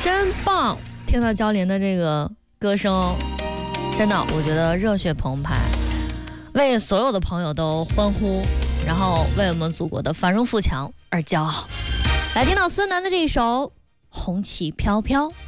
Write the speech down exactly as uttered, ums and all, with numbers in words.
真棒！听到焦连的这个歌声，真的我觉得热血澎湃，为所有的朋友都欢呼，然后为我们祖国的繁荣富强而骄傲。来听到孙楠的这一首《红旗飘飘》。